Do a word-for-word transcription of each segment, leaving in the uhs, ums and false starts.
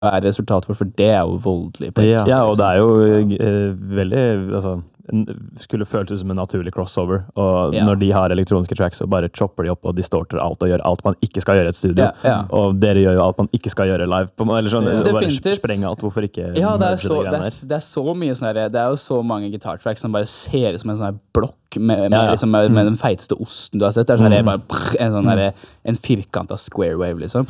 er resultatet for, for det er jo voldelig. På ja. ja, og det er jo uh, veldig, altså, en, skulle føles som en naturlig crossover, og ja. Når de har elektroniske tracks, så bare chopper de opp og distorter alt og gjør alt man ikke skal gjøre i et studio. Ja, ja. Og dere gjør jo alt man ikke skal gjøre live, på, eller sånn, og bare sprenge alt, hvorfor ikke? Ja, det er, så, det, er, det er så mye sånn her, det er jo så mange gitartracks som bare ser ut som en sånn her blokk med, med, ja, ja. Liksom, med, med den feiteste osten du har sett. Det er sånn her, bare prr, en sånn her, en firkant av square wave, liksom.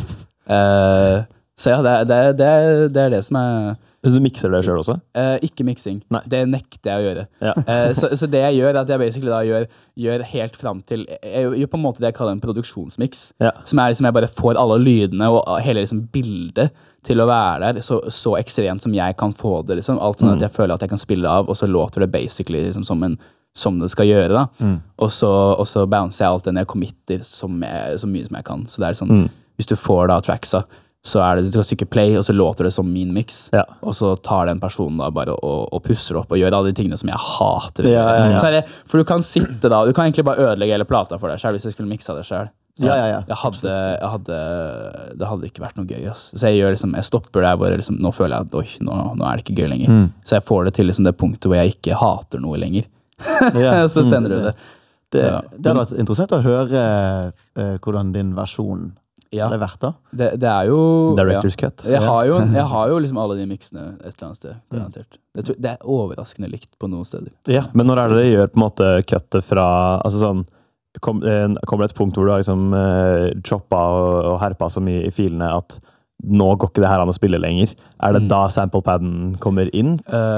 Uh, så ja, det, det, det, det er det som er... Du mikser det selv også? Uh, ikke miksing. Nei. Det nekter jeg å gjøre. Ja. uh, så, så det jeg gjør, er at jeg basically da gjør, gjør helt frem til, jeg gjør på en måte det jeg kaller en produksjonsmix, ja. Som er liksom jeg bare får alle lydene og hele liksom bildet til å være der så, så ekstremt som jeg kan få det, liksom. Alt sånn mm. at jeg føler at jeg kan spille av, og så låter det basically liksom som, en, som det skal gjøre da. Mm. Og, så, og så bouncer jeg alt det ned, committer som jeg, så mye som jeg kan. Så det er sånn, mm. hvis du får da tracksa, så er det, du kan trykke play, og så låter det som min mix. Ja. Og så tar den personen da bare og, og pusser opp og gjør alle de tingene som jeg hater. Ja, ja, ja. Det, for du kan sitte da, du kan egentlig bare ødelegge hele plata for deg selv hvis jeg skulle miksa det selv. Så ja, ja, ja. Jeg hadde, jeg hadde, det hadde ikke vært noe gøy. Ass. Så jeg gjør liksom, jeg stopper der hvor liksom, nå føler jeg at oi, nå, nå er det ikke gøy lenger. Mm. Så jeg får det til liksom, det punktet hvor jeg ikke hater noe lenger. Ja. Så sender du det. Det, det hadde vært interessant å høre uh, hvordan din versjon ja. Det er verdt da. Det, det er jo... Director's ja. cut. Jeg har, jo, jeg har jo liksom alle de mixene et eller annet sted, garantert. Det, det er overraskende likt på noen steder. Ja, men når er det dere gjør på en måte cuttet fra, altså sånn, kom, kommer det et punkt hvor du har liksom uh, choppa og, og herpa så mye i filene at nå går ikke det her an å spille lenger? Er det mm. da samplepadden kommer inn?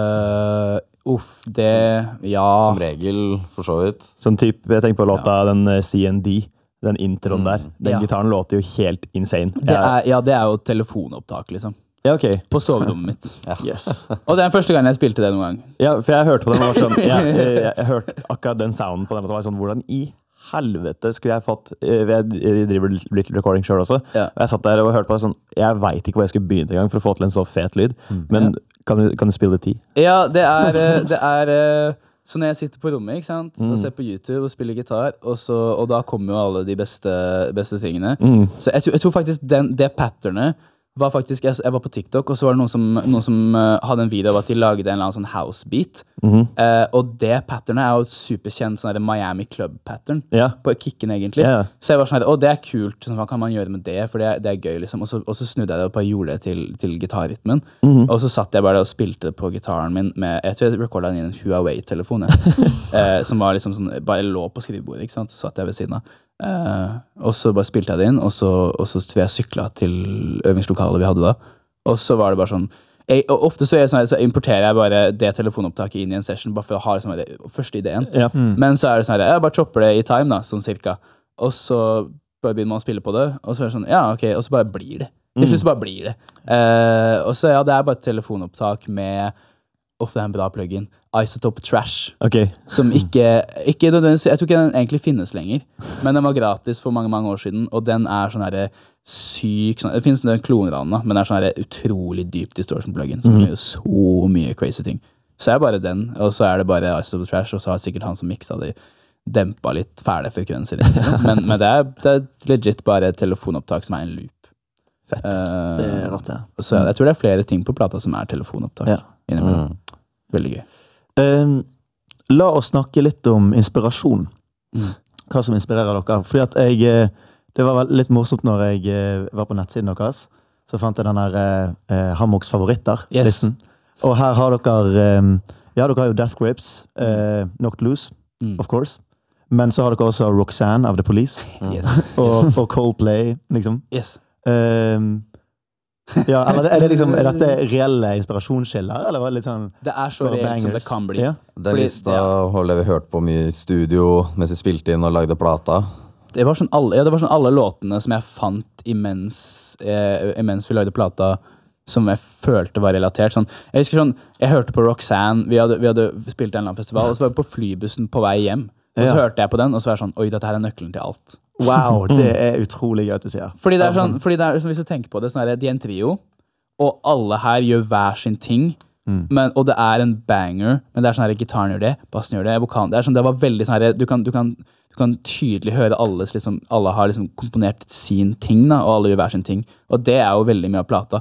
Uh, uff, det... Som, ja. Som regel, for så vidt. Sånn typ, jeg tenker på låta, ja. Den uh, C N D. Den introen mm. der. Den ja. Gitaren låter jo helt insane. Det er, ja, det er jo telefonopptak, liksom. Ja, ok. På soverommet mitt. Ja. Yes. Og det er den første gangen jeg spilte det noen gang. Ja, for jeg hørte på den, og var sånn, jeg, jeg, jeg, jeg hørte akkurat den sounden på den, og så var jeg sånn, hvordan i helvete skulle jeg fått, jeg driver litt recording selv også, ja. Og jeg satt der og hørte på det sånn, jeg vet ikke hvor jeg skulle begynne en gang for å få til en så fet lyd, mm. men ja. kan, du, kan du spille det ti? Ja, det er, det er så når jeg sitter på rommet, ikke sant, mm. og ser på YouTube og spiller gitar, og, så, og da kommer jo alle de beste, beste tingene. Mm. Så jeg, jeg tror faktisk den, det patternet var faktisk, jeg, jeg var på TikTok, og så var det noen som, noen som uh, hadde en video av at de lagde en eller annen sånn house beat. Mm-hmm. Uh, og det patternet er jo superkjent, sånn der Miami Club pattern, ja. På kicken egentlig. Ja. Så jeg var sånn her, å det er kult, sånn, hva kan man gjøre med det, for det, det er gøy liksom. Og så, og så snudde jeg det og bare gjorde det til, til gitarrytmen. Mm-hmm. Og så satt jeg bare og spilte det på gitaren min med, jeg tror jeg rekordet den i en Huawei-telefon, uh, som var liksom sånn, bare lå på skrivebordet, ikke sant, så satt jeg ved siden av. Uh, og så bare spilte jeg det inn, og så, og så tror jeg syklet til øvingslokalet vi hadde da, og så var det bare sånn jeg, og ofte så, er jeg sånn, så importerer jeg bare det telefonopptaket inn i en session bare for å ha liksom, det første ideen, ja. mm. men så er det sånn jeg bare chopper det i time da, sånn cirka, og så bare begynner man å spille på det, og så er det sånn, ja ok, og så bare blir det, til slutt så bare blir det uh, og så ja, det er bare et telefonopptak med, ofte er en bra plugin, Isotope Trash, okay. som ikke, ikke jeg tror ikke den egentlig finnes lenger, men den var gratis for mange, mange år siden, og den er sånn her syk, sånn, det finnes den klonranden, men det er sånn her utrolig dyp distortion plugin, som mm. gjør så mye crazy ting. Så er bare den, og så er det bare Isotope Trash, og så har sikkert han som miksa det dempa litt fæle frekvenser. men, men det, er, det er legit bare et telefonopptak som er en loop. Fett. Uh, det er rått, ja. Så jeg tror det er flere ting på plata som er telefonopptak. Ja. Innimellom. Mm. Veldig gøy. Um, la oss snakke litt om inspirasjon. Mm. Hva som inspirerer dere. Fordi at jeg, det var litt morsomt når jeg var på nettsiden deres, så fant jeg den her uh, Hammoks favoritter-listen. Yes. Og her har dere, um, ja, dere har jo Death Grips, uh, Knocked Loose, mm. of course. Men så har dere også Roxanne av The Police. Yes. og, og Coldplay, liksom. Yes. Um, ja, eller er det liksom, er dette reelle inspirasjonskilder, eller var det litt sånn det er så reelt som det kan bli, ja. Den Fordi, lista ja. har vi hørt på mye i studio mens vi spilte inn og lagde plata. Det var sånn alle, ja, det var sånn alle låtene som jeg fant imens, eh, imens vi lagde plata, som jeg følte var relatert sånn, jeg husker sånn, jeg hørte på Roxanne, vi hadde, vi hadde spilt en eller annen festival, og så var vi på flybussen på vei hjem, og så ja. Hørte jeg på den, og så var jeg sånn, oi, dette her er nøkkelen til alt. Wow, det er utrolig gøy at du sier. Fordi det er sånn, fordi det er, sånn, hvis du tenker på det, sånn er det, de er en trio, og alle her gjør hver sin ting, mm. men, og det er en banger, men det er sånn her, gitaren gjør det, bassen gjør det, vokalen, det er sånn, det var veldig sånn her, du kan, du kan, du kan tydelig høre alles, liksom, alle har liksom komponert sin ting da, og alle gjør hver sin ting, og det er jo veldig mye av plata.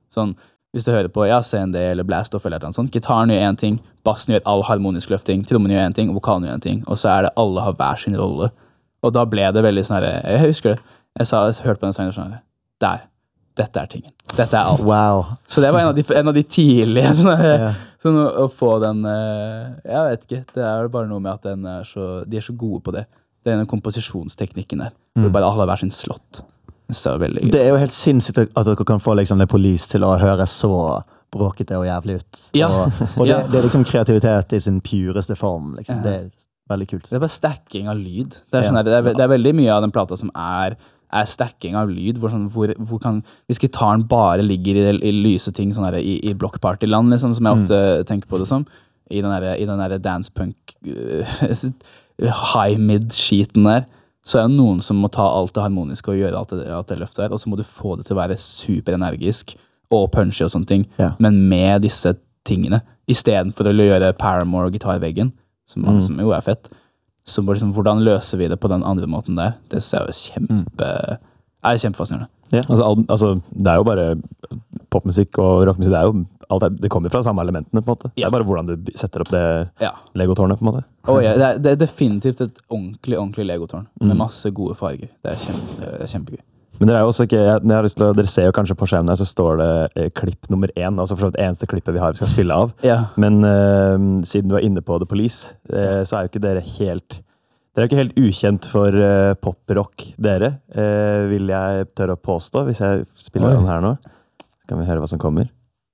Sånn, hvis du hører på ja, C N D eller Blast Off eller noe sånt, gitaren gjør en ting, bassen gjør all harmonisk løfting, trommen gjør en ting, vokalen gjør en ting, og så er det alle har hver sin rolle. Og da ble det veldig sånn her, jeg husker det, jeg, sa, jeg hørte på den sangen sånn her, der, dette er tingen, dette er alt. Wow. Så det var en av de, en av de tidlige, sånn, yeah. sånn å, å få den, jeg vet ikke, det er bare noe med at den er så, de er så gode på det. Det er den komposisjonsteknikken der, mm. hvor bare alle har hver sin slott. Så veldig gøy. Det er jo helt sinnssykt at dere kan få liksom, det Police til å høre så bråkete og jævlig ut. Ja. Og, og det, ja. det er liksom kreativitet i sin pureste form. Liksom. Det er veldig kult. Det er bare stacking av lyd. Det er, sånn her, det er, det er veldig mye av den plata som er, er stacking av lyd, hvor, sånn, hvor, hvor kan, hvis gitaren bare ligger i, i lyse ting sånn her, i, i blockparty-land, liksom, som jeg ofte mm. tenker på det som, i den der, i den der dance-punk uh, high-mid-skiten der, så er det noen som må ta alt det harmoniske og gjøre alt det, alt det løftet der, og så må du få det til å være superenergisk og punchy og sånne ting, ja. Men med disse tingene, i stedet for å gjøre Paramore og gitarveggen, som, mm. som jo er fett, så liksom, hvordan løser vi det på den andre måten der? Det er jo kjempe, er kjempefascinerende. Ja. Altså, altså, det er jo bare popmusikk og rockmusikk, det er jo alt er, det kommer fra samme elementene, på en måte. Ja. Det er bare hvordan du setter opp det ja. Legotårnet, på en måte. Oh, ja. det, er, det er definitivt et ordentlig, ordentlig legotårn, mm. med masse gode farger. Det er, kjempe, det er kjempegøy. Men dere er jo også ikke, jeg, jeg har lyst til å, dere ser jo kanskje på skjermen her, så står det eh, klipp nummer én, altså for det eneste klippet vi har vi skal spille av. Ja. Men eh, siden du er inne på The Police, eh, så er jo ikke dere helt, dere er ikke helt ukjent for eh, pop-rock, dere, eh, vil jeg tørre å påstå, hvis jeg spiller Oi. Den her nå. Så kan vi høre hva som kommer.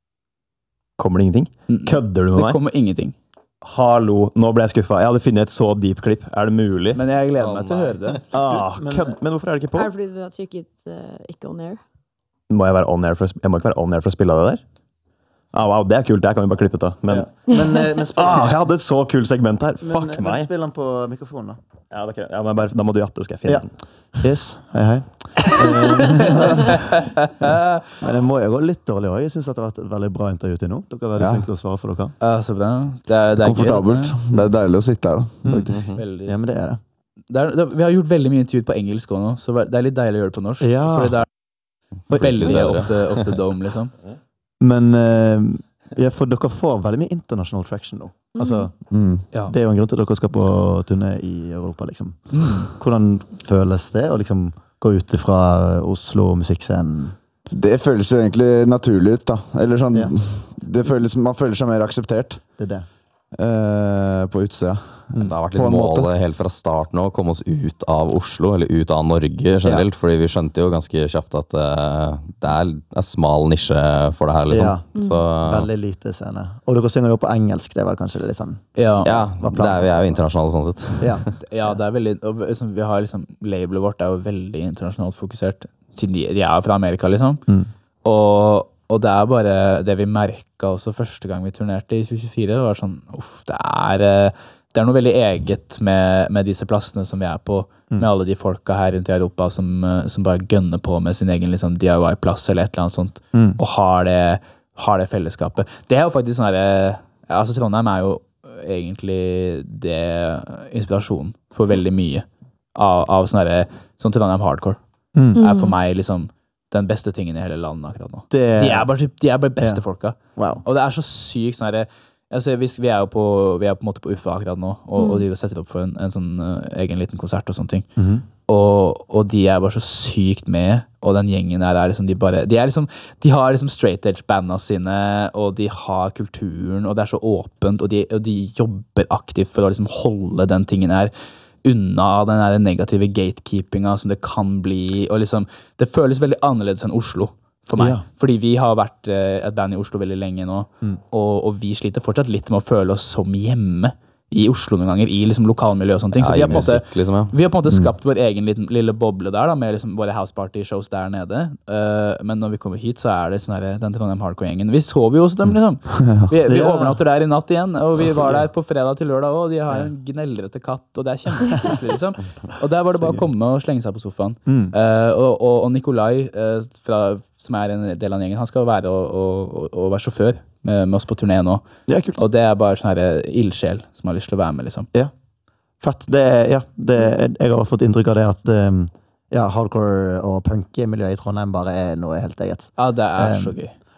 Kommer det ingenting? Kødder du med det meg? Det kommer ingenting. Hallo, nå ble jeg skuffet. Jeg hadde funnet et så deep klipp. Er det mulig? Men jeg gleder meg oh, til å høre det. Ah, du, men, kødd, men hvorfor er det ikke på? Er det fordi du har trykket uh, ikke on air? Må jeg være on air for å, jeg må ikke være on air for å spille av det der? Ah, wow, det er kult. Det kan vi bare klippe av. Men, ja. men, men ah, jeg hadde et så kult segment her. Men, Fuck men, meg. Men spill den på mikrofonen da. Ja, okay. ja men bare, da må du jatte, skal jeg finne ja. Den. Yes, hei hei. Men jeg må jo gå litt dårlig også. Jeg synes at det har vært et veldig bra intervju til nå. Dere er veldig ja. Flinke til å svare for dere. Ja, så bra. Det er, det er komfortabelt. Gøy, det er deilig å sitte her da, faktisk. Mm. Veldig. Ja, men det er det. det, er, det vi har gjort veldig mye intervju på engelsk også nå, så det er litt deilig å gjøre det på norsk. Ja. Fordi det er veldig off the, off the dome, liksom. Men... Uh, Ja, for dere får veldig mye international traction nå. Altså, mm. ja. Det er jo en grunn til at dere skal på turné i Europa, liksom. Mm. Hvordan føles det å liksom gå ut fra Oslo musikkscenen? Det føles jo egentlig naturlig ut, da. Eller sånn, ja. det føles, man føler seg mer akseptert. Det er det. Uh, på utsida. Mm. Det har vært litt målet helt fra starten å komme oss ut av Oslo, eller ut av Norge generelt, ja. Fordi vi skjønte jo ganske kjapt at uh, det er en smal nisje for det her, liksom. Ja. Mm. Så, veldig lite scene. Og dere synger jo på engelsk, det er vel kanskje litt sånn? Ja, ja det er, vi er jo internasjonale sånn sett. Ja, ja det er veldig, og, liksom, vi har liksom, labelet vårt er jo veldig internasjonalt fokusert, siden de, de er fra Amerika, liksom. Mm. Og Og det er bare det vi merket også første gang vi turnerte i tjue tjuefire, det var sånn, uff, det er, det er noe veldig eget med, med disse plassene som vi er på, mm. med alle de folka her rundt i Europa som, som bare gønner på med sin egen liksom, D I Y-plass eller et eller annet sånt, mm. og har det, har det fellesskapet. Det er jo faktisk sånn her, altså Trondheim er jo egentlig det inspirasjonen for veldig mye av, av sånn her, sånn Trondheim hardcore, mm. er for meg liksom, den beste tingen i hele landet akkurat nå. Det... De er bare, de er bare beste ja. Folka. Wow. Og det er så sykt sånn her, altså, vi, vi er jo på, vi er på en måte på U F A akkurat nå, og, mm. og de setter opp for en, en sånn uh, egen liten konsert og sånne ting. Mm-hmm. og, og de er bare så sykt med, og den gjengen her er liksom, de bare, de er liksom, de har liksom straight edge bandene sine, og de har kulturen, og det er så åpent, og de, og de jobber aktivt for å liksom holde den tingen her, unna den der negative gatekeepinga som det kan bli, og liksom, det føles veldig annerledes enn Oslo for meg, ja. Fordi vi har vært eh, et band i Oslo veldig lenge nå, mm. og, og vi sliter fortsatt litt med å føle oss som hjemme i Oslo noen ganger, i liksom lokalmiljø og sånne ting, så ja, vi, har måte, musikk, liksom, ja. Vi har på en måte skapt mm. vår egen liten, lille boble der da, med liksom våre house party shows der nede, uh, men når vi kommer hit så er det sånn her, den Trondheim hardcore-gjengen, vi sover jo hos dem liksom, vi, vi ja. Overnatter der i natt igjen, og vi var der på fredag til lørdag også, og de har en gnellrete katt, og det er kjempekult liksom, og der var det bare å komme og slenge seg på sofaen, mm. uh, og, og, og Nikolai, uh, fra, som er en del av gjengen, han skal være og, og, og, og være sjåfør, Med, med oss på turné nå. Det er kult. Og det er bare sånn her ildsjel som har lyst til å være med, liksom. Ja. Fett. Det er, ja, det er, jeg har fått inntrykk av det at um, ja, hardcore og punk-miljøet i Trondheim bare er noe helt eget. Ja, det er um, så gøy.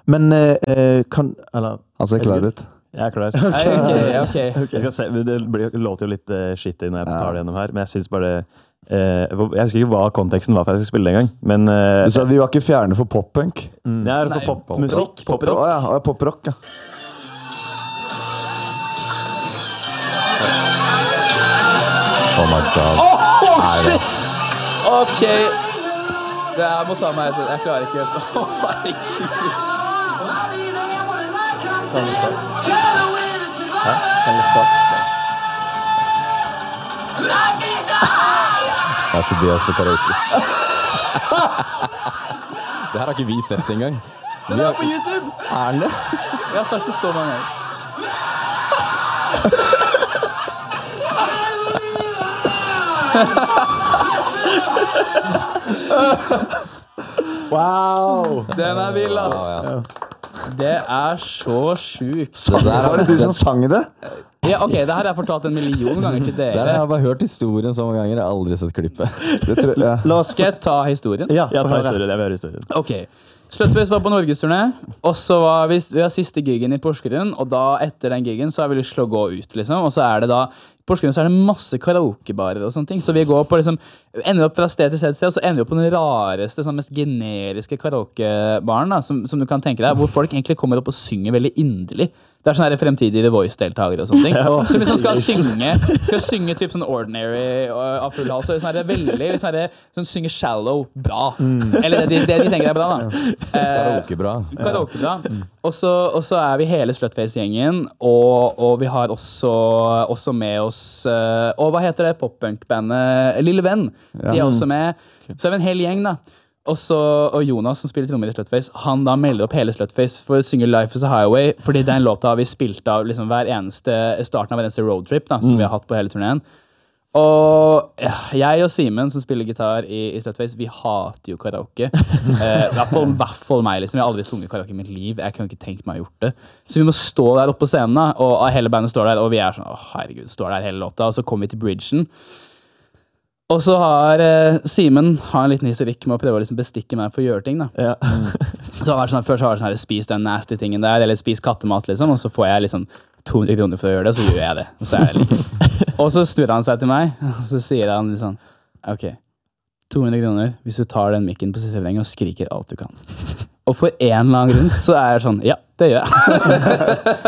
Men uh, kan, eller... Han ser klar ut. Jeg er klar. Okay, okay, okay. okay. Jeg skal se, det blir, låter jo litt uh, shitty når jeg tar det gjennom her, men jeg synes bare uh, jeg husker ikke hva konteksten var for jeg skulle spille den gang, men uh, du sa vi var ikke fjerne for pop-punk? Mm. Jeg er for pop-musikk. Pop pop ja, ja, pop-rock, ja. Oh my god. Oh, shit! Ok. Det jeg må ta meg, jeg klarer ikke. Åh, herregud. Kan vi starte? Hæ? Kan vi starte? Ja, Tobias på karaoke. Det her har ikke vi sett engang. Den er på YouTube! Er det? Jeg har sagt det så mange ganger. Wow! Den er vill, ass. Ja, ja. Det er så sjukt. Det der var det du som sang det? Ja, ok, det her har jeg fortalt en million ganger til Der har dere. jeg bare hørt historien så mange ganger. Jeg har aldri sett klippet. Det tror, ja. La oss... Skal jeg ta historien? Ja, Ja, få ta høre. historien. Jeg vil høre historien. Ok, Slutface var på Norgesturné, og så var vi, vi har siste gigen i Porsgrunn, og da etter den gigen så har vi lyst til å gå ut, liksom, og så er det da, i Porsgrunn så er det masse karaokebarer og sånne ting, så vi går på liksom, ender opp fra sted til sted til sted, og så ender vi opp på den rareste, sånn mest generiske karaokebaren da, som, som du kan tenke deg, hvor folk egentlig kommer opp og synger veldig inderlig. Det er sånne her fremtidige The Voice-deltagere og sånne ting. Som liksom skal synge, skal synge typ sånn Ordinary av full hals, så sånn her veldig, sånn her, sånn synge Shallow bra. Eller det, det de tenker er bra da. Karaoke bra. Karaoke bra. Og så, og så er vi hele Slutface-gjengen, og, og vi har også, også med oss, uh, og hva heter det pop-punk-bandet? Lille Venn. De er også med. Så er vi en hel gjeng da. Og, så, og Jonas, som spiller trommer i Slutface, han da melder opp hele Slutface for å synge Life is a Highway, fordi den låta har vi spilt av liksom, hver eneste, starten av hver eneste roadtrip da, som mm. vi har hatt på hele turneen. Og ja, jeg og Simen, som spiller gitar i, i Slutface, vi hater jo karaoke. eh, I hvert fall, hvert fall meg, liksom. Jeg har aldri sunget karaoke i mitt liv. Jeg kan ikke tenke meg å ha gjort det. Så vi må stå der oppe på scenen, da, og hele bandet står der, og vi er sånn, åh herregud, står der hele låta, og så kommer vi til bridgen. Og så har eh, Simen har en liten historikk med å prøve å liksom bestikke meg for å gjøre ting da. Ja. Så har det sånn, først har det sånn her, spis den nasty tingen der, eller spis kattemat liksom, og så får jeg liksom to hundre kroner for å gjøre det, og så gjør jeg det. Og så er det like. Og så snur han seg til meg, og så sier han liksom, ok, to hundre kroner hvis du tar den mikken på siste refrenget og skriker alt du kan. Og for en eller annen grunn så er det sånn, ja, det gjør jeg.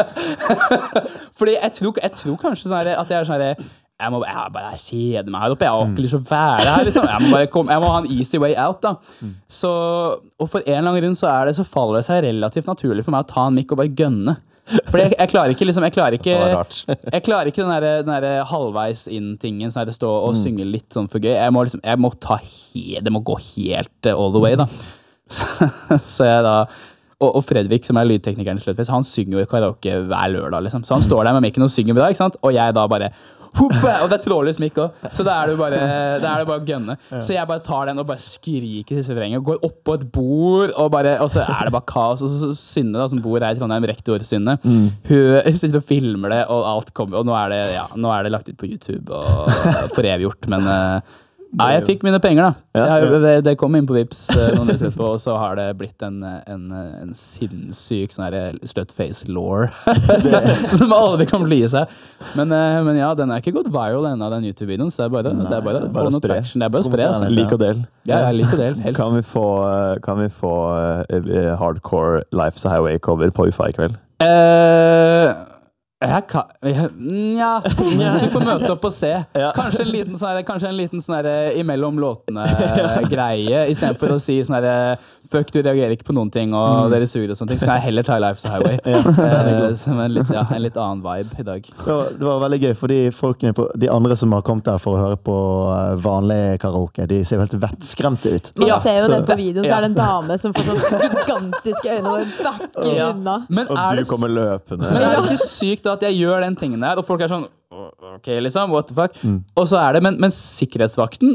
Fordi jeg tror, jeg tror kanskje sånn her, at jeg er sånn her, jeg må jeg bare kjede meg her oppe, jeg har ikke lyst til å være her, liksom. Jeg må bare komme, jeg må ha en easy way out, da. Så, og for en eller annen grunn så er det, så faller det seg relativt naturlig for meg å ta en mikk og bare gønne. Fordi jeg, jeg klarer ikke, liksom, jeg klarer ikke, jeg klarer ikke den der, den der halvveis inn-tingen, sånn her det står og mm. synger litt sånn for gøy. Jeg må liksom, jeg må ta he, det må gå helt all the way, da. Så, så jeg da, og, og Fredrik, som er lydteknikeren i Slutface, han synger jo i karaoke hver lørdag, liksom. Så han står der med mikken og synger bra, ikke sant? Og jeg da bare, Hoppe! Og det er trådløs mikk også, så da er det bare, da er det bare å gønne. Så jeg bare tar den og bare skriker disse refrenget, og går opp på et bord, og, bare, og så er det bare kaos. Og så, så Synne, da, som bor her i Trondheim, rektor Synne, mm. hun sitter og filmer det, og alt kommer, og nå er det, ja, nå er det lagt ut på YouTube, og foreviggjort, men... Uh, Nei, jeg fikk mine penger da. Ja, jeg, det, det kom inn på Vips uh, noen minutter etterpå, og så har det blitt en, en, en sinnssyk sånn her Slutface-lore som aldri kan bli seg. Men, uh, men ja, den er ikke gått viral ennå, den YouTube-videoen, så det er bare, Nei, det er bare, bare å få noe traction. Det er bare å spre. Altså. Lik og del. Ja, jeg liker del, helst. Kan vi få, kan vi få uh, hardcore Life's a Highway-cover på U F A i kveld? Eh... Uh, Jeg kan, jeg, nja, vi får møte opp og se. Kanskje en liten sånn her, kanskje en liten sånn her imellom låtene greie, i stedet for å si sånn her, fuck, du reagerer ikke på noen ting, og mm. dere suger og sånne ting, så kan jeg heller ta Life's a Highway. Ja, eh, som en litt, ja, en litt annen vibe i dag. Det var, det var veldig gøy, fordi folkene på, de andre som har kommet der for å høre på vanlig karaoke, de ser jo helt vettskremte ut. Man ja, ser jo så, det på videoen, så er det en dame som får sånn gigantiske øyne og backer ja. unna. Men og er du det, kommer løpende. Men er det ikke sykt at jeg gjør den tingen der, og folk er sånn, ok, liksom, what the fuck? Mm. Og så er det, men, men sikkerhetsvakten,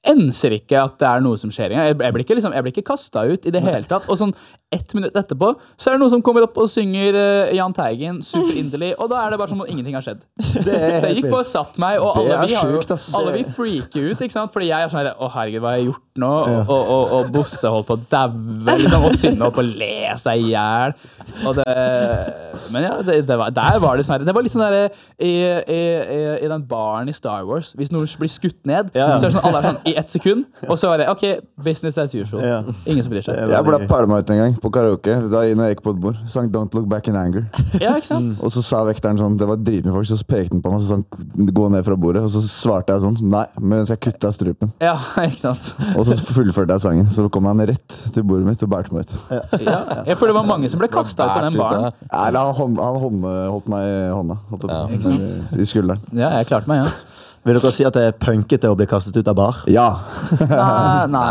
enser ikke at det er noe som skjer engang. Jeg, jeg blir ikke, liksom, jeg blir ikke kastet ut i det hele tatt. Og sånn ett minutt etterpå, så er det noen som kommer opp og synger uh, Jahn Teigen, superinderlig, og da er det bare som om ingenting har skjedd. Så jeg gikk på og satt meg, og alle vi, har jo, alle vi freaker ut, ikke sant? Fordi jeg er sånn her, å herregud, hva har jeg gjort nå? Og, og, og, og Bosse holdt på å daue, liksom, og Synne holdt på å le seg i hjel. Og det, men ja, det, det var, der var det sånn her, det var litt sånn der i, i, i, i den baren i Star Wars, hvis noen blir skutt ned, ja, ja. Så er det sånn, alle er sånn i ett sekund, og så var det, ok, business as usual. Ja. Ingen som bryr seg. Jeg ble pælma ut en gang på karaoke, da når jeg gikk på et bord, sang Don't Look Back in Anger. Ja, ikke sant? Mm. Og så sa vekteren sånn, det var dritmye folk, så pekte han på meg, så sånn, gå ned fra bordet, og så svarte jeg sånn, nei, mens jeg kuttet strupen. Ja, ikke sant? Og så fullførte jeg sangen, så kom han rett til bordet mitt og bærte meg ut. Ja, ja. Jeg føler det var mange som ble kastet ut av den baren. Ja, han, han, han hånd, holdt meg i hånda, holdt ja, i, i skulderen. Ja, jeg klarte meg, ja. Vil dere si at det er punkete å bli kastet ut av bar? Ja. Nei, nei,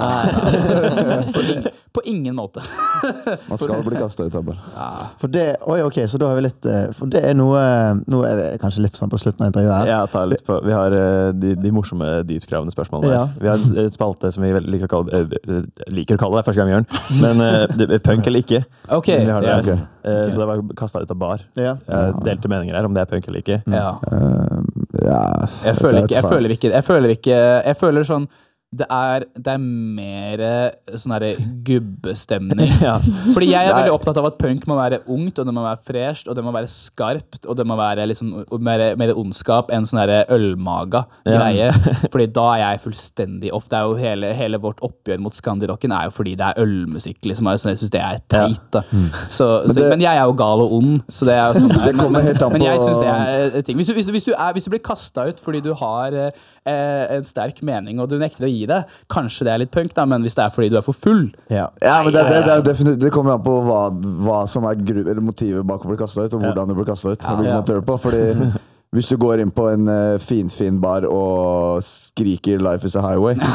nei. På, ingen, på ingen måte. Man skal bli kastet ut av bar. Ja. For det, oi, ok, så da har vi litt, for det er noe, noe er det kanskje litt sånn på slutten av intervjuet her. Ja, ta litt på, vi har de, de morsomme, dyptkravende spørsmålene der. Ja. Vi har et spalte som vi liker å kalle, liker å kalle det, første gang vi gjør den, men det er punk eller ikke. Ok, vi har det, ja. Okay. Okay. Så det var kastet ut av bar. Ja. Delte meninger her om det er punk eller ikke. Ja. Uh, ja. Jeg føler ikke, jeg føler ikke, jeg føler ikke, jeg føler sånn, det er, det er mer sånn her gubbestemning. Ja. Fordi jeg er veldig opptatt av at punk må være ungt, og det må være fresht, og det må være skarpt, og det må være liksom mer, mer ondskap enn sånn her ølmaga greie. Ja. Fordi da er jeg fullstendig off. Det er jo hele, hele vårt oppgjør mot Skandirocken er jo fordi det er ølmusikk, liksom. Jeg synes det er teit, da. Ja. Så, men, så, det, men jeg er jo gal og ond, så det er jo sånn her. Men, men, men jeg synes det er ting. Hvis du, hvis, hvis du, er, hvis du blir kastet ut fordi du har eh, en sterk mening, og du nekter å gi det, kanskje det er litt punk, da, men hvis det er fordi du er for full. Ja, ja men det, det, det, er definitivt, det kommer an på hva, hva som er gru, eller motivet bak å bli kastet ut, og hvordan du blir kastet ut. Ja, ja. På, fordi hvis du går inn på en uh, fin, fin bar og skriker 'Life is a highway'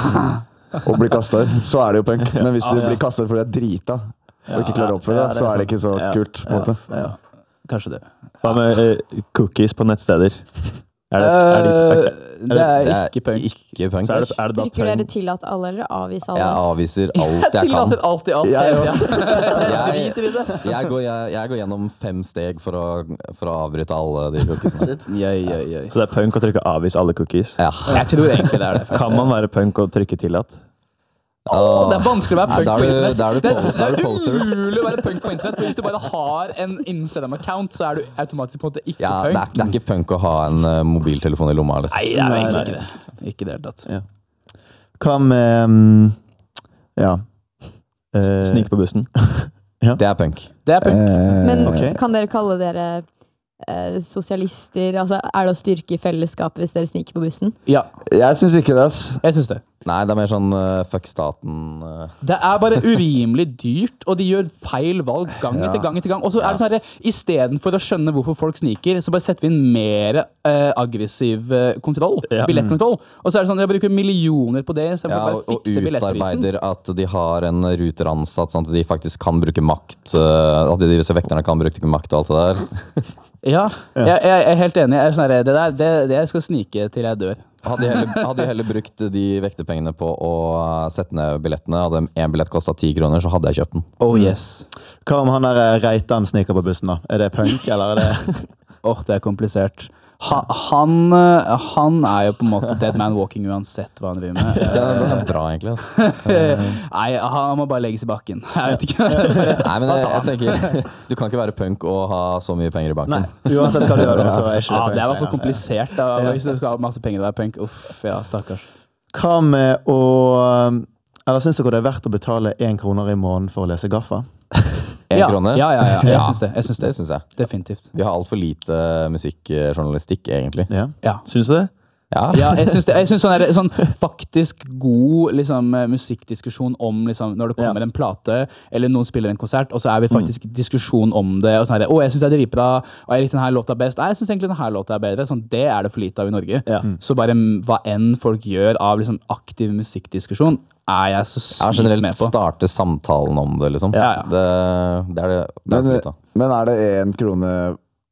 og blir kastet ut, så er det jo punk. Men hvis du ja, ja. blir kastet ut fordi du er drita og ikke klarer å oppføre det, så er det ikke så ja. kult. På ja. Ja. Ja. Kanskje det. Hva med uh, cookies på nettsteder? Er det, er det, er det, det er ikke punk. Ikke punk. Så er det, er det Trykker dere til at alle, eller avviser alle? Jeg avviser alt jeg kan. Jeg tillater alt i alt. Jeg, jeg, jeg, går, jeg, jeg går gjennom fem steg for å, for å avbryte alle de cookiesene. Jøy, jøy, jøy. Så det er punk å trykke avvis alle cookies? Ja. Jeg tror egentlig det er det. Kan man være punk og trykke tillatt? Oh, det er vanskelig å være punk ja, på internett. Det er, det er, det er umulig å være punk på internett. For hvis du bare har en Instagram-account, så er du automatisk på en måte ikke ja, punk. Det er, det er ikke punk å ha en uh, mobiltelefon i lomma. Liksom. Nei, det er egentlig ikke det. Ikke det helt tatt. Ja. Hva med um, ja. Uh, Snik på bussen. Ja. Det er punk. Det er punk. Uh, Men okay. Kan dere kalle dere uh, sosialister? Altså, er det å styrke i fellesskapet hvis dere sniker på bussen? Ja. Jeg synes ikke det, ass. Jeg synes det. Nei, det er mer sånn uh, fuck staten. Uh. Det er bare urimelig dyrt, og de gjør feil valg gang etter ja. gang etter gang. Og så er det sånn her, i stedet for å skjønne hvorfor folk sniker, så bare setter vi inn mer uh, aggressiv uh, kontroll, ja. billettkontroll. Og så er det sånn, jeg bruker millioner på det, så jeg får ja, bare fikse billettprisen. Og utarbeider at de har en ruter ansatt, sånn at de faktisk kan bruke makt, uh, at de disse vekterne kan bruke makt og alt det der. Ja, ja. Jeg, jeg er helt enig. Jeg er sånn her, det, der, det, det jeg skal snike til jeg dør. Hadde jeg heller, hadde jeg heller brukt de vektepengene på å sette ned billettene. Hadde en billett kostet ti kroner, så hadde jeg kjøpt den. Oh yes. Hva om han der Reitan sniker på bussen da? Er det punk, eller er det... Åh, oh, det er komplisert. Ha, han, han er jo på en måte dead man walking uansett hva han driver med. Det er, det er bra, egentlig. Altså. Nei, han må bare legges i bakken. Jeg vet ikke. Nei, men jeg, jeg tenker, du kan ikke være punk og ha så mye penger i banken. Nei, uansett hva du gjør, så er ikke det ja, punk. Det er i hvert fall komplisert. Da. Hvis du skal ha masse penger og være punk, uff, ja, stakkars. Hva med å... Eller synes dere det er verdt å betale en kroner i måneden for å lese Gaffa? En ja, krone? Ja, ja, ja. Jeg synes det. Jeg synes det. Det synes jeg. Definitivt. Vi har alt for lite musikkjournalistikk, egentlig. Ja. Ja. Synes du det? Ja. Ja, jeg synes det. Jeg synes sånn, er, sånn faktisk god liksom, musikkdiskusjon om liksom, når det kommer ja. en plate, eller noen spiller en konsert, og så er vi faktisk mm. diskusjon om det, og sånn her, å, jeg synes det er dritbra, og jeg likte denne låta best. Nei, jeg synes egentlig denne låta er bedre. Sånn, det er det for lite av i Norge. Ja. Mm. Så bare hva enn folk gjør av liksom, aktiv musikkdiskusjon, er jeg så sykt ja, med på. Starte samtalen om det, liksom. Ja, ja. Det, det er det. det er men, men er det en krone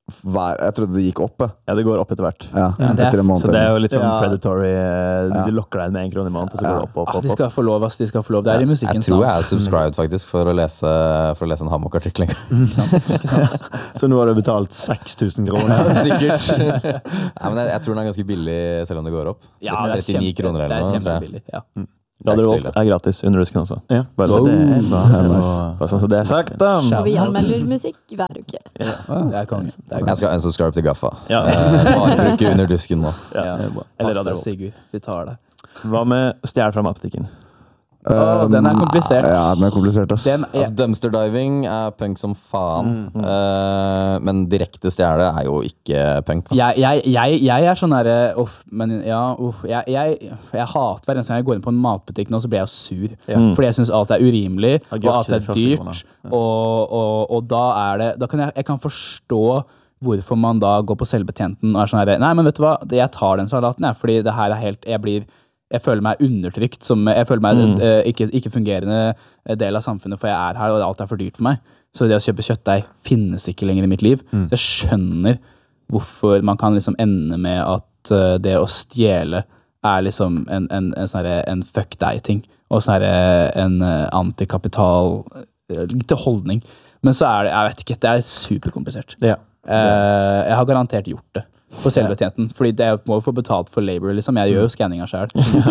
hver, jeg trodde det gikk opp. Ja, det går opp etter hvert. Ja, Ja, det er- etter en måned. Så det er jo litt sånn Ja. predatory. eh, Ja. De lokker deg inn med en krone i måneden, og så går det opp, opp, Ah, opp. de opp. skal få lov, ass. De skal få lov. Det er i Jeg musikkens tror jeg navn. er subscribed faktisk for å lese, for å lese en Hammock-artikkel. Ikke sant? Ikke sant? Så nå har du betalt seks tusen kroner. Sikkert. Nei, men jeg, jeg tror den er ganske billig selv om det går opp. Ja, det er trettini kjempe- kroner det eller er noe, tror jeg. kjempebillig. Ja. Radio Det er Volt ikke så ille. er gratis under rusken også. Ja, Bare så så, det er bra. Det var- bare sånn så det er sagt, da. Shout Og vi out. anmelder musikk hver uke. Det er konge. Det er Jeg konge. skal unsubscribe til Gaffa. Ja. Eh, bare bruke under dusken nå. Ja. Ja. Eller Pass Radio deg, Volt. Sigurd. Vi tar det. Hva med stjel fra matbutikken? Å, den er komplisert. Ja, den er komplisert, ass. Den, Altså, dumpster diving er punk som faen, Mm, Eh, men direkte stjele er jo ikke punk. Da. jeg, jeg, jeg, jeg er sånn derre Uff, men ja, uff. Jeg, jeg, jeg hater hver eneste gang jeg går inn på en matbutikk nå, så blir jeg sur. Ja. Fordi jeg syns alt er urimelig, Agurk og alt er til førti kroner. dyrt. Og, og, og da er det Da kan jeg, jeg kan forstå hvorfor man da går på selvbetjenten og er sånn herre Nei, men vet du hva, jeg tar den salaten, jeg, fordi det her er helt Jeg blir jeg føler meg undertrykt, som, jeg føler meg Mm. eh, ikke, ikke fungerende del av samfunnet, for jeg er her, og alt er for dyrt for meg. Så det å kjøpe kjøttdeig finnes ikke lenger i mitt liv. Mm. Så jeg skjønner hvorfor man kan liksom ende med at eh, det å stjele er liksom en, en, en, sånn herre- en fuck deg-ting, og sånn herre en uh, antikapital uh, litt holdning. Men så er det, jeg vet ikke, det er superkomplisert. Ja. Eh, jeg har garantert gjort det på selvbetjenten, fordi det jeg må jo få betalt for labor, liksom. Jeg gjør jo scanninga sjøl.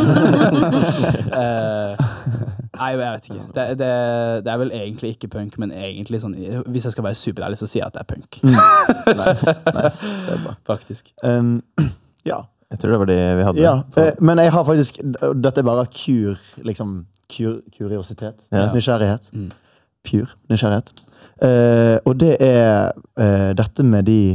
Nei, jeg vet ikke. Det, det, det er vel egentlig ikke punk, men egentlig sånn hvis jeg skal være superærlig, så sier jeg at det er punk. Nice, nice. Det er bra. Faktisk. Um, ja. Jeg tror det var det vi hadde. ja. eh, Men jeg har faktisk Dette er bare kur, liksom kur, kuriositet. Ja. Nysgjerrighet. Mm. Pure nysgjerrighet. Eh, og det er eh, dette med de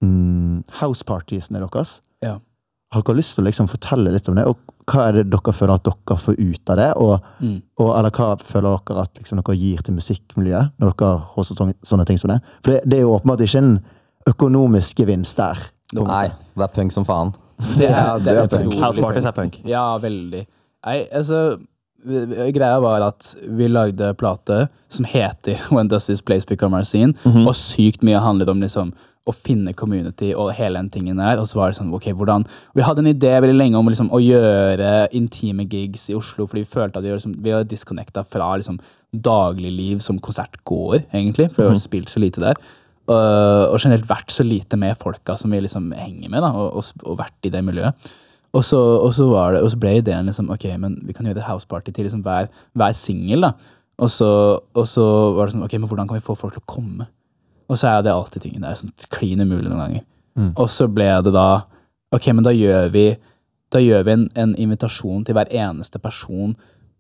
mm, housepartiesene deres. Ja. Har dere lyst til å liksom fortelle litt om det? Og hva er det dere føler at dere får ut av det? Og, Mm. og, eller hva føler dere at liksom, dere gir til musikkmiljøet når dere har sånne, sånne ting som det? For det, det er jo åpenbart ikke en økonomisk gevinst der. på en Nei, måte. det er punk som faen. Det er, Ja, det det er er punk. utrolig House parties er punk. Ja, veldig. Nei, altså v- v- greia var at vi lagde plate som heter When Does This Place Become Our Scene, Mhm. og sykt mye handlet om liksom å finne community og hele den tingen der, og så var det sånn, ok, hvordan vi hadde en idé veldig lenge om liksom, å gjøre intime gigs i Oslo, fordi vi følte at vi, var liksom, vi var disconnecta fra liksom dagligliv som konsert går, egentlig, for vi har spilt så lite der. Uh, og generelt vært så lite med folka som vi liksom henger med, da, og, og, og vært i det miljøet. Og så, og så var det, og så ble ideen liksom, ok, men vi kan gjøre et houseparty til liksom hver, hver singel, da. Og så, og så var det sånn, ok, men hvordan kan vi få folk til å komme? Og så er det alltid tingen, det er sånn klin umulig noen ganger. Mm. Og så ble det da, ok, men da gjør vi, da gjør vi en, en invitasjon til hver eneste person.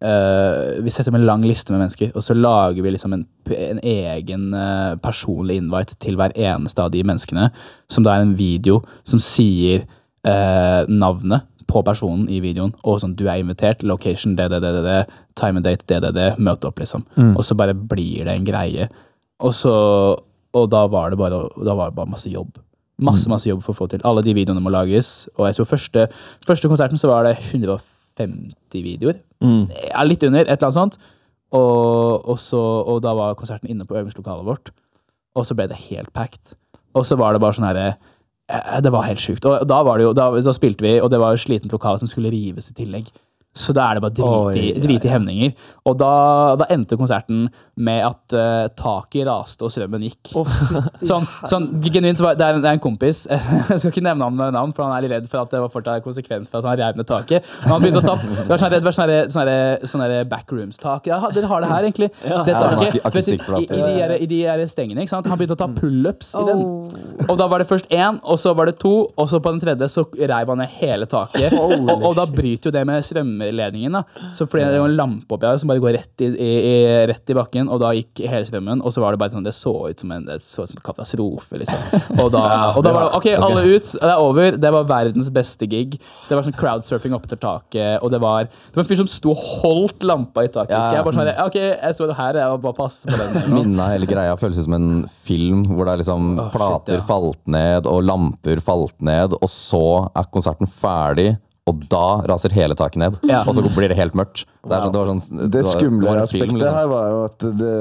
Uh, vi setter opp en lang liste med mennesker, og så lager vi liksom en, en egen uh, personlig invite til hver eneste av de menneskene, som da er en video som sier uh, navnet på personen i videoen, og sånn, du er invitert, location, det, det, det, det, det, time and date, det, det, det, møte opp, liksom. Mm. Og så bare blir det en greie. Og så, og da var det bare, da var det bare masse jobb. Masse, masse jobb for å få til. Alle de videoene må lages, og jeg tror første, første konserten så var det hundre og femti videoer. Mm. Ja, litt under, et eller annet sånt. Og, og, så, og da var konserten inne på øvingslokalet vårt. Og så ble det helt packed. Og så var det bare sånn herre eh, Det var helt sjukt. Og da, var det jo, da, da spilte vi, og det var et slitent lokale som skulle rives i tillegg. Så da er det bare drit i, Oi, drit i ja, ja. hemninger. Og da, da endte konserten med at uh, taket raste og strømmen gikk. Å, fytti Sånn, sånn genuint, var- det er, en, det er en kompis, jeg skal ikke nevne han med navn, for han er litt redd for at det var fortsatt konsekvens for at han rev ned taket. Men han begynte å ta, det var sånn, det var sånn, sånn, sånn, sånn backrooms-tak. Ja, dere har det her egentlig. Det Ja, taket. ak- Vet du, I, i, de, her- i de her stengene, ikke sant? Han begynte å ta pull-ups i den. Oh. Og da var det først én, og så var det to, og så på den tredje så reiv han ned hele taket. Og, og da bryter jo det med strømledningen, da. Så fordi det var en lampe oppi her som bare går rett i, i, i, rett i bakken, og da gikk hele strømmen, og så var det bare sånn, det så ut som en, det så ut som en katastrofe, liksom. Og da, og da var det, ok, alle ut, det er over, det var verdens beste gig. Det var sånn crowdsurfing oppe til taket, og det var, det var en fyr som sto og holdt lampa i taket. Ja. Skal jeg bare sånn, ok, jeg så det her, jeg må bare passe på den. Minnet av hele greia føles ut som en film hvor det er liksom Åh, shit, plater ja. falt ned og lamper falt ned, og så er konserten ferdig, og da raser hele taket ned, Ja. og så blir det helt mørkt. Det, er sånn, det, var sånn, Det var- skumle det var en aspektet film, liksom. her var jo at det,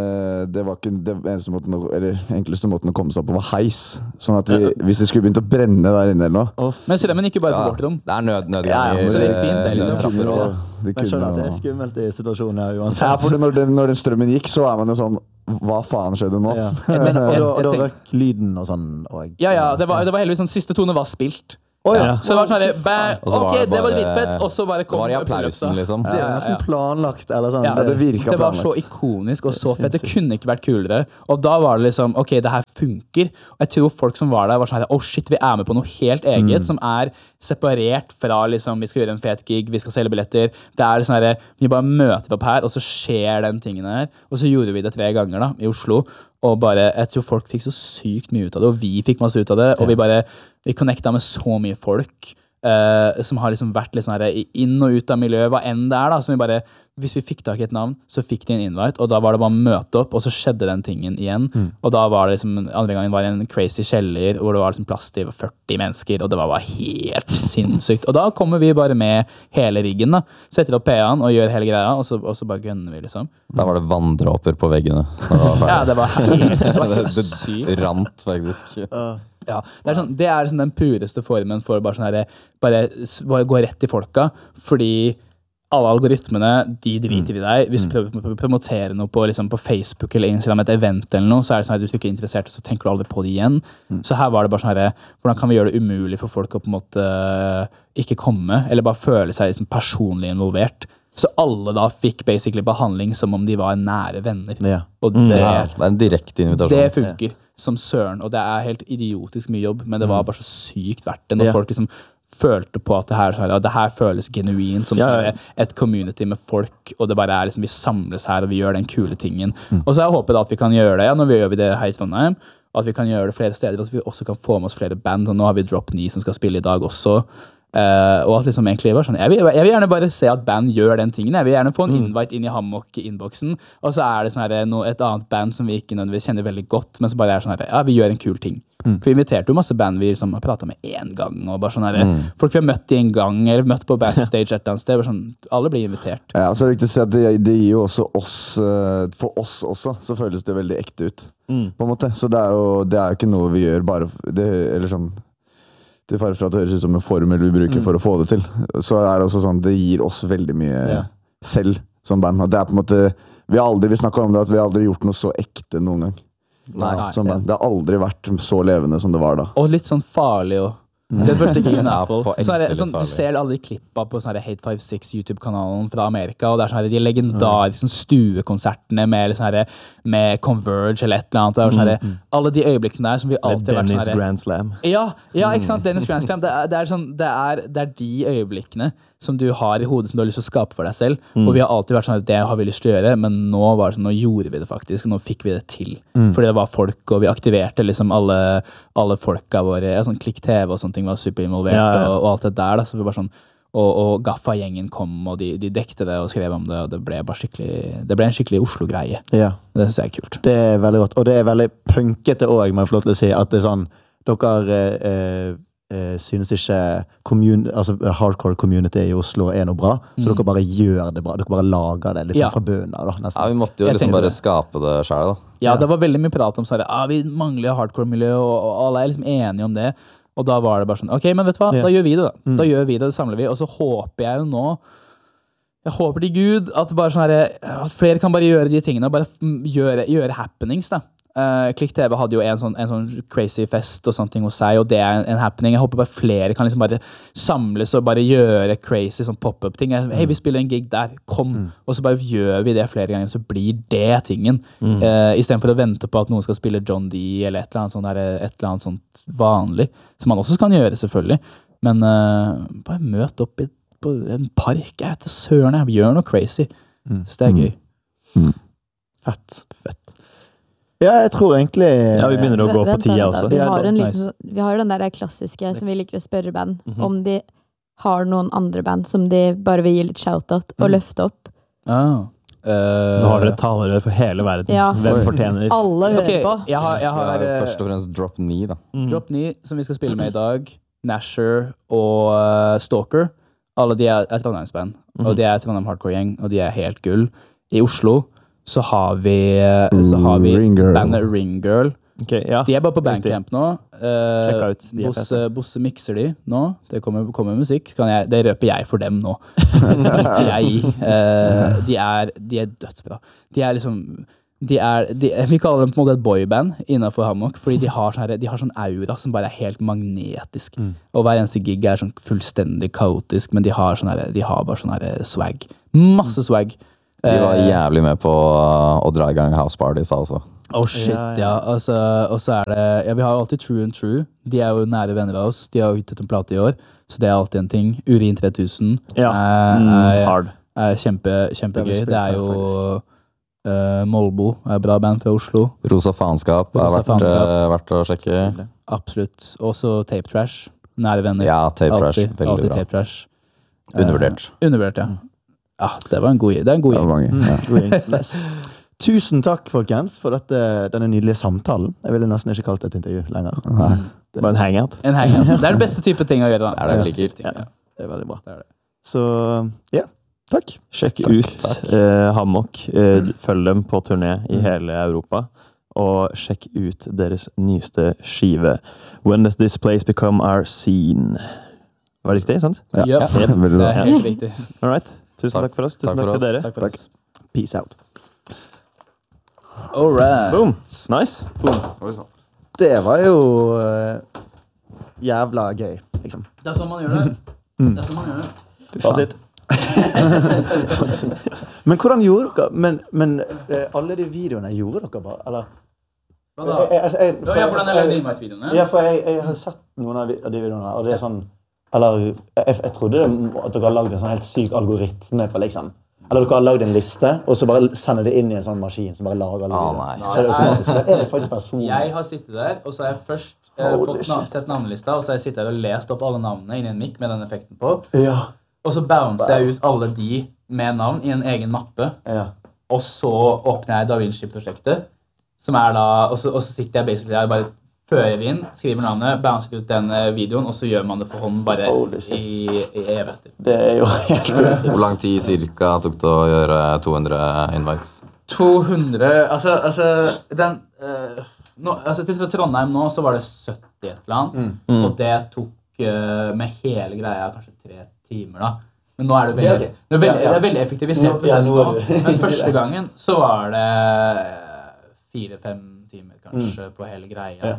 det var ikke det eneste måten å, eller enkleste måten å komme seg opp på var heis. Sånn at vi, hvis det skulle begynt å brenne der inne eller noe. Men strømmen gikk jo bare på Ja, vårt rom. det er nød, nødganger. Ja, ja, men så det gikk fint, det er liksom nød- trapper og- de Men skjønner at det er kunne, skummelt i situasjonen her ja, uansett. for når den, når den strømmen gikk, så er man jo sånn hva faen skjedde nå? Ja. Men- Men, og da, og da jeg tenk- røk lyden og sånn. Og, Ja, ja, det var, det var heldigvis sånn, siste tone var spilt. Å, ja. Så det var sånn her, bæ, Og så var ok, det det var bare- dritfett, og så bare Det kom var i pull-upsa. applausen, liksom. Det er jo Ja, ja, nesten ja. planlagt. Eller sånn. Ja, det virka Det var så planlagt. ikonisk og så fett. Det kunne ikke vært kulere. Og da var det liksom ok, det her funker. Og jeg tror folk som var der, var sånn her, oh shit, vi er med på noe helt eget, som er separert fra liksom vi skal gjøre en fet gig, vi skal selge billetter. Det er sånn her, vi bare møter opp her, og så skjer den tingen her. Og så gjorde vi det tre ganger da, i Oslo. Og bare, jeg tror folk fikk så sykt mye ut av det, og vi fikk masse ut av det. Og vi bare, vi connecta med så mye folk. Uh, som har liksom vært litt sånn her inn og ut av miljøet, hva enn det er da, som vi bare, hvis vi fikk tak i et navn, så fikk de en invite, og da var det bare å møte opp, og så skjedde den tingen igjen, Mm. og da var det liksom, andre gangen var det en crazy kjeller, hvor det var liksom plass til førti mennesker, og det var bare helt sinnssykt, og da kommer vi bare med hele riggen da, setter opp P A-en og gjør hele greia, og så, og så bare gønner vi liksom. Da var det vanndråper på veggene. Det var ferdig. Ja, det var helt, det var det, helt det sykt. rant, faktisk. Uh, Ja, det er, sånn, det er liksom den pureste formen for bare sånn her, bare, s- bare gå rett i folka, fordi alle algoritmene, de driter i deg. Hvis du prøver å promotere noe på, liksom, på Facebook eller Instagram, et event eller noe, så er det sånn at du er ikke interessert, så tenker du aldri på det igjen. Så her var det bare sånn her, hvordan kan vi gjøre det umulig for folk å på en måte ikke komme, eller bare føle seg liksom personlig involvert. Så alle da fikk basically behandling som om de var nære venner. ja. Og det, Ja, det er en direkte invitasjon. det funker som søren, og det er helt idiotisk mye jobb, men det var bare så sykt verdt det når Ja. folk liksom følte på at det her, sånn, ja, det her føles genuint som Ja, ja. sånn, et community med folk, og det bare er liksom, vi samles her og vi gjør den kule tingen. Og så jeg håper da at vi kan gjøre det, ja, når vi gjør vi det her i Trondheim, at vi kan gjøre det flere steder, og at vi også kan få med oss flere band, og nå har vi Drop ni som skal spille i dag også. Uh, og at liksom egentlig var sånn jeg vil, jeg vil gjerne bare se at band gjør den tingen. Jeg vil gjerne få en invite inn i Hammock-innboksen, og så er det sånn her, no, et annet band som vi ikke nødvendigvis kjenner veldig godt, men så bare er sånn her, ja, vi gjør en kul ting. For vi inviterte jo masse band vi liksom har pratet med en gang, og bare sånn her, folk vi har møtt i en gang, eller møtt på backstage et eller annet sted, bare sånn, alle blir invitert. Ja, så er det viktig å si at det, det gir jo også oss eh, For oss også, så føles det veldig ekte ut. På en måte. Så det er jo, det er jo ikke noe vi gjør bare det, eller sånn til fare for at det høres ut som en formel vi bruker for å få det til. Så er det også sånn, det gir oss veldig mye Ja. selv som band. Og det er på en måte, vi har aldri, vi snakker om det, at vi har aldri gjort noe så ekte noen gang. Nei, Som band. Det har aldri vært så levende som det var da. Og litt sånn farlig og det første gigen Ja, er full. på Så er det, ekte sånn, litt du farlig. ser alle de klippa på sånn her Hate femtiseks YouTube-kanalen fra Amerika, og det er sånn her, de legendariske sånn stuekonsertene med, liksom her, med Converge eller et eller annet. Det er sånn her, alle de øyeblikkene der som vi alltid har vært Dennis sånn her, Grand Slam. ja, ja, ikke sant? Dennis Grand Slam. Det er, det, er sånn, det, er, det er de øyeblikkene som du har i hodet som du har lyst til å skape for deg selv. Og vi har alltid vært sånn at det har vi lyst til å gjøre, men nå var det sånn, nå gjorde vi det faktisk, og nå fikk vi det til. Fordi det var folk, og vi aktiverte liksom alle, alle folka våre, ja, sånn Klikk T V og sånne ting var superinvolvert, Ja, ja. og, og alt det der da, så vi bare sånn, og, og Gaffa-gjengen kom, og de, de dekte det og skrev om det, og det ble bare skikkelig, det ble en skikkelig Oslo-greie. ja. Det synes jeg er kult. Det er veldig godt. Og det er veldig punkete òg, må jeg få lov til å si. At det er sånn Dere eh, eh, synes ikke commun, altså, hardcore community i Oslo er noe bra, så dere bare gjør det bra. Dere bare lager det litt Ja. sånn fra bunnen av, da, Ja, nesten. vi måtte jo Jeg liksom tenkte bare det. skape det selv, da. Ja, det var veldig mye prat om sånn, ah, vi mangler hardcore-miljø, og, og alle er liksom enige om det. Og da var det bare sånn, ok, men vet du hva, Ja. da gjør vi det da. Da gjør vi det, det samler vi, og så håper jeg jo nå, jeg håper til Gud at, bare sånn her, at flere kan bare gjøre de tingene, og bare f- gjøre, gjøre happenings da. Uh, Klikk T V hadde jo en sånn, en sånn crazy fest og sånne ting hos seg, og det er en, en happening. Jeg håper bare flere kan liksom bare samles og bare gjøre crazy sånn pop-up ting. Jeg- Hei, vi spiller en gig der, kom. Og så bare gjør vi det flere ganger, så blir det tingen. Uh, I stedet for å vente på at noen skal spille John D eller et eller annet sånt, der, et eller annet sånt vanlig, som man også kan gjøre selvfølgelig. Men uh, bare møt opp i, på en park, jeg vet ikke, søren, jeg gjør noe crazy. Så det er gøy. Fett. Fett. Ja, jeg tror egentlig Ja, vi begynner å gå på Vent da, tida vent da. også. Vi Ja, har, en nice. liten, sånn- vi har jo den der klassiske som vi liker å spørre band, om de har noen andre band som de bare vil gi litt shout-out og løfte opp. Ah. Uh, Nå har dere talerør for hele verden. Ja. Hvem fortjener Alle hører Ok, på. jeg har, jeg Vi har har jo eh, først og fremst Drop ni, da. Drop ni, som vi skal spille med i dag. Nasher og uh, Stalker. Alle de er, er Trondheimsband, mm. og de er Trondheim Hardcore-gjeng, og de er helt gull. I Oslo så har vi, så har vi Ring bandet Ring Girl. Okay, ja. De er bare på Bandcamp nå. Sjekk Uh, ut. De Bosse, Bosse mikser de nå. Det kommer, kommer musikk. Kan jeg, det røper jeg for dem nå. jeg, uh, de, er, de er dødsbra. De er liksom de er, de, Vi kaller dem på en måte et boyband innenfor Hammock, fordi de har, sånn, de har sånn aura som bare er helt magnetisk. Mm. Og hver eneste gig er sånn fullstendig kaotisk, men de har, sånn her, de har bare sånn her swag. Masse swag. De var jævlig med på å dra i gang house parties altså. Oh shit, ja. ja. Altså, og så er det Ja, vi har jo alltid True and True. De er jo nære venner av oss. De har jo gitt ut en plate i år, så det er alltid en ting. Urin tre tusen ja. er, er, Hard. er kjempe, kjempegøy. Det er jo uh, Molbo er bra band fra Oslo. Rosa Faenskap er verdt, uh, verdt å sjekke. Absolutt. Også Tape Trash. Nære venner. Ja, Tape Trash. Alltid, veldig alltid bra. Tape Trash. Undervurdert. Uh, undervurdert, ja. Ja, det var en god Det er en god gjeng. Mm. Tusen takk, folkens, for dette, denne nydelige samtalen. Jeg ville nesten ikke kalt det et intervju lenger. Nei, det var en hangout. En hangout. Det er den beste type ting å gjøre. Det er det jeg liker. Ja. Det er veldig bra. Det er det. Så, ja, takk. Sjekk takk, ut uh, Hammock. Uh, følg dem på turné i hele Europa. Og sjekk ut deres nyeste skive. When does this place become our scene? Var det riktig, sant? Ja, ja. ja. Det er helt riktig. All right. Tusen takk, takk for oss. Tusen takk, takk til dere. Takk for oss. Peace out. All right. Boom. Nice. Boom. Det var jo uh, jævla gøy, liksom. Det er sånn man gjør det. Mm. Det er sånn man gjør det. Fasit. Men hvordan gjorde dere Men, men uh, alle de videoene gjorde dere bare, eller? Hva da? Jeg, jeg, jeg, jeg, for, ja, hvordan er det Invite-videoene? Ja, for jeg, jeg har sett noen av de, av de videoene, og det er sånn Eller, jeg, jeg trodde at dere har laget en sånn helt syk algoritme på liksom. Eller dere har laget en liste, og så bare sender det inn i en sånn maskin som bare lager lyder. Ah, nei. Så er det automatisk. Så er det faktisk personlig. Jeg har sittet der, og så har jeg først eh, fått na sett navnelista, og så har jeg sittet der og lest opp alle navnene inn i en mic med den effekten på. Ja. Og så bouncer jeg ut alle de med navn i en egen mappe. Ja. Og så åpner jeg DaVinci-prosjektet, som er da, og så, og så sitter jeg basically der og bare fører inn, skriver navnet, bouncer ut den videoen, og så gjør man det for hånden bare i, i evigheter. Det er jo helt crazy. Hvor lang tid cirka tok det å gjøre to hundre invites? to hundre, altså, altså, den, uh, nå, altså til Trondheim nå så var det sytti et eller annet, mm. Mm. og det tok uh, med hele greia kanskje tre timer da. Men nå er det veldig, det er veldig, ja, ja. Det er veldig effektivisert prosess nå, men første gangen så var det fire-fem timer kanskje mm. på hele greia. Ja.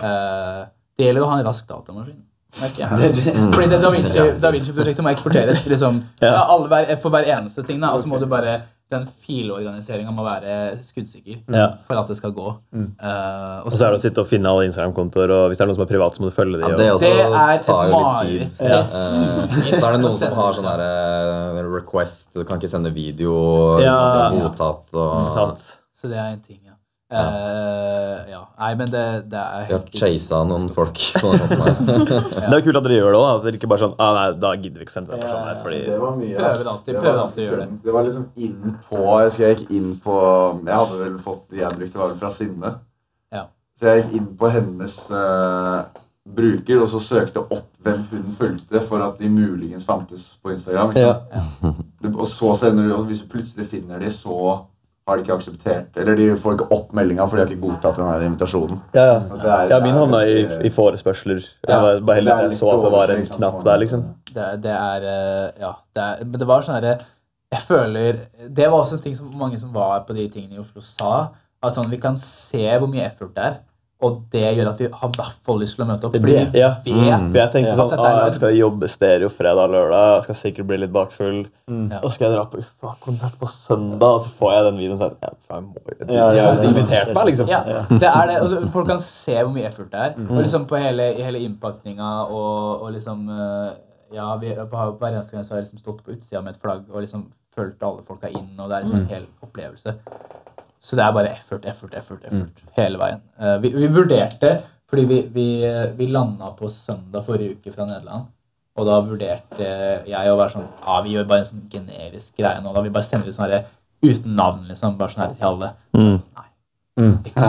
Uh, det gjelder å ha en rask datamaskin. Okay. Fordi det DaVinci-prosjektet må eksporteres liksom, ja. Alle, hver, for hver eneste ting, da, og så må du bare den filorganiseringen må være skuddsikker ja. For at det skal gå. Mm. Uh, og så er det å sitte og finne alle Instagram-kontoer, og hvis det er noen som er privat, så må du følge dem. Ja, det, det er et mareritt. Ja. Uh, så er det noen som har sånn her uh, request, du kan ikke sende video, ja. mottatt og... Sant. Så det er en ting, ja. Ja. Uh, ja, nei, men det, det er helt... Vi har chaset noen folk på den måten her. Ja. Det er kult at dere gjør det også, at dere ikke bare sånn, ah, nei, da gidder vi ikke sende den personen her, fordi... Det var mye, prøver alltid, prøver alltid å gjøre det. Det var liksom inn på, jeg husker jeg gikk inn på, jeg hadde vel fått, jeg brukte var vel fra Synne. Ja. Så jeg gikk inn på hennes uh, bruker, og så søkte opp hvem hun fulgte for at de muligens fantes på Instagram. Ikke? Ja. Ja. Og så sender du, og hvis du plutselig finner de, så... har de ikke akseptert, eller de får ikke opp meldinga, for de har ikke godtatt den her invitasjonen. Ja, ja. Det er, ja min havna i, i forespørsler. Ja. Jeg var bare heller jeg så at det var en knapp der, liksom. Det, det er, ja, det er, men det var sånn her, jeg føler, det var også en ting som mange som var på de tingene i Oslo sa, at sånn, vi kan se hvor mye effort det er, og det gjør at vi har i hvert fall lyst til å møte opp, fordi vi ja. vet mm. Jeg tenkte sånn, ah, jeg skal jobbe stereo fredag og lørdag, jeg skal sikkert bli litt bakfull, mm. og så skal jeg dra på ufa, konsert på søndag, og så får jeg den videoen og så ja, jeg må jo, de har invitert meg, liksom. Ja, det er det, og folk kan se hvor mye effort det er, mm. og liksom på hele, hele innpakninga, og, og liksom, ja, vi, på hver eneste gang så har jeg liksom stått på utsida med et flagg, og liksom følt alle folka inn, og det er liksom en hel opplevelse. Så det er bare effort, effort, effort, effort, mm. hele veien. Uh, vi, vi vurderte, fordi vi, vi, vi landet på søndag forrige uke fra Nederland, og da vurderte jeg å være sånn, ja, vi gjør bare en sånn generisk greie nå, da vi bare sender ut sånn her, uten navn liksom, bare sånn her til alle. Mm. Nei, vi kan ikke.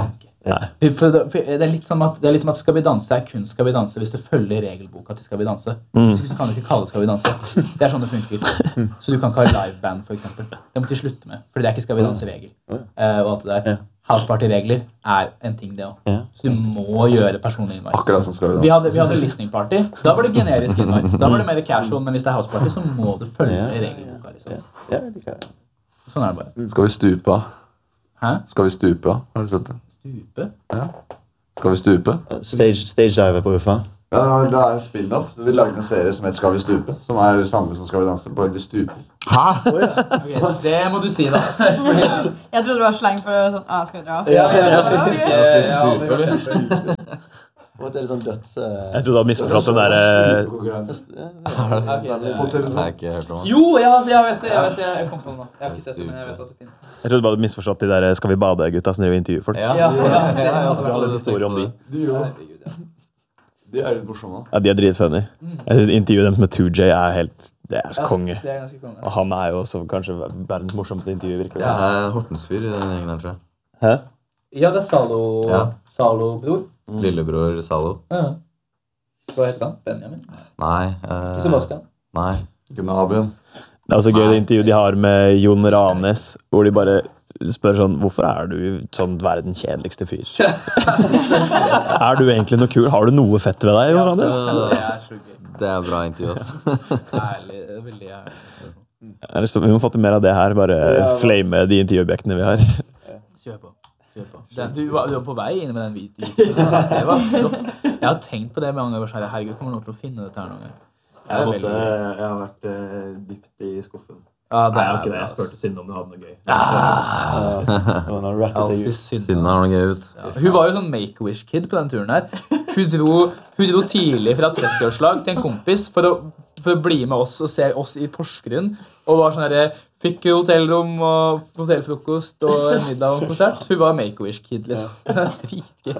For det, for det, er litt som at, det er litt som at Skal vi danse er kun Skal vi danse hvis det følger regelboka til Skal vi danse. Mm. Så kan du ikke kalle det Skal vi danse. Det er sånn det funker. Så du kan ikke ha liveband, for eksempel. Det må de slutte med, for det er ikke Skal vi danse-regel. Uh, og alt det der. Houseparty-regler er en ting, det også. Så du må gjøre personlig invite. Akkurat som Skal vi danse. Vi hadde, vi hadde listening party. Da var det generisk invite. Da var det mer casual, men hvis det er houseparty, så må du følge regelboka. Liksom. Sånn er det bare. Skal vi stupe? Hæ? Skal vi stupe? Har du sett det? Stupe? Ja. Skal vi stupe? Stage, stage dive på Uffa. Ja, det er en spin-off. Vi lager en serie som heter Skal vi stupe, som er det samme som Skal vi danse, bare de stuper. Hæ? Oh, ja. Okay, det må du si da. Jeg trodde det var slang for sånn, ah, skal vi dra? Ja, ja, ja. Skal vi stupe, eller? Og det er sånn døds... Uh... Jeg trodde du hadde misforstått den der... Jo, ja, jeg vet det, jeg vet det, jeg kom på det nå. Jeg har ikke sett det, men jeg vet at det finnes. Jeg trodde du hadde misforstått de der Skal vi bade-gutta som driver intervjuer folk. Ja, ja, ja. Jeg hadde en historie om de. De er litt morsomme. Ja, de er dritfunny. Jeg synes intervjuet dem med two J er helt... Det er konge. Det er ganske konge. Og han er jo også kanskje verdens morsomste intervjuer, virkelig. Det er Hortensfyr i den gjengen her, tror jeg. Hæ? Ja, det er Salo... Ja. Salo-bror. Mm. Lillebror Salo. Ja. Hva heter han? Benjamin? Nei. Uh, Sebastian? Nei. Gnabien. Det er også gøy det intervjuet de har med Jon Ranes, hvor de bare spør sånn, hvorfor er du sånn verdens kjedeligste fyr? Er du egentlig noe kul? Har du noe fett ved deg, Jon Ranes? Ja, det er så gøy. Det er bra intervju, altså. Ærlig, det er veldig ærlig. Vi må få til mer av det her, bare flame de intervjuobjektene vi har. Kjør på. Kjør på. Den, du, var, du var på vei inn med den videoen. Det var flott. Jeg har tenkt på det mange ganger. Herregud, kommer noen til å finne dette her noen gang? Jeg, jeg, måtte, jeg har vært uh, dypt i skuffen. Ja, det Nei, er ikke det. Jeg spurte Synne om du hadde noe gøy. Alltid Synne har noe gøy ut. Ja. Hun var jo sånn Make-A-Wish-kid på den turen her. Hun dro, hun dro tidlig fra tretti-årslag til en kompis for å, for å bli med oss og se oss i Porsgrunn. Og var sånn her, fikk hotellrom og hotellfrokost og en middag og en konsert. Hun var Make-A-Wish-kid, liksom. Ja. Dritgøy.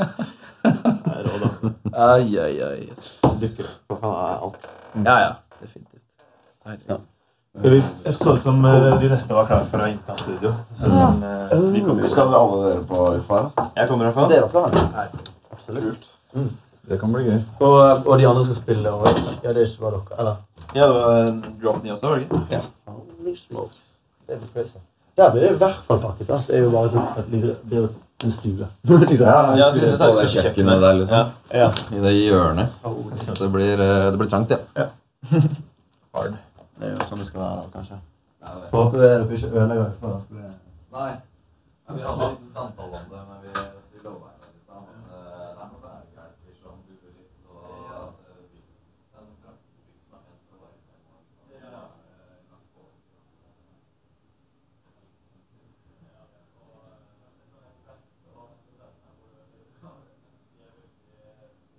Ai, ai, ai. Dykker opp. Hva faen er alt? Ja, ja. Definitivt. Herregud. Jeg så ut som uh, de neste var klare for å innta studio. Så ja. som, uh, vi kommer. Skal vi alle dere på I F A? Jeg kommer i hvert fall. Det var planen. Absolutt. Mm. Det kan bli gøy. Og, og de andre skal spille, og ja, det er ikke bare dere, eller? Ja, det var Drop Me også, var det ikke? Ja. Holy smokes. Det blir crazy. Der blir det i hvert fall pakket, da. Det er jo bare et, et, et, det er jo en stue. liksom. Ja, ja, så det er det kjøkkenet der, liksom. Ja. I det hjørnet. Så det blir, det blir trangt, ja. Ja. Hard. Det er jo sånn det skal være, kanskje. Får håpe dere ikke ødelegger for det. Nei. Vi hadde en liten samtale om det, men vi, vi lover.